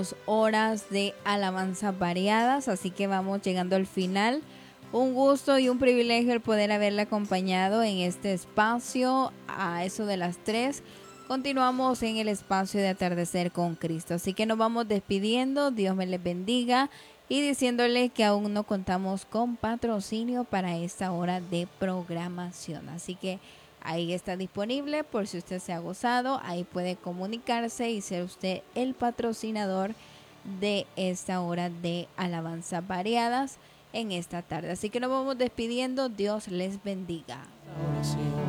Horas de alabanza variadas, así que vamos llegando al final. Un gusto y un privilegio el poder haberle acompañado en este espacio a eso de las 3. Continuamos en el espacio de Atardecer con Cristo, así que nos vamos despidiendo. Dios me les bendiga y diciéndole que aún no contamos con patrocinio para esta hora de programación, así que ahí está disponible por si usted se ha gozado. Ahí puede comunicarse y ser usted el patrocinador de esta hora de alabanzas variadas en esta tarde. Así que nos vamos despidiendo. Dios les bendiga. Ahora sí.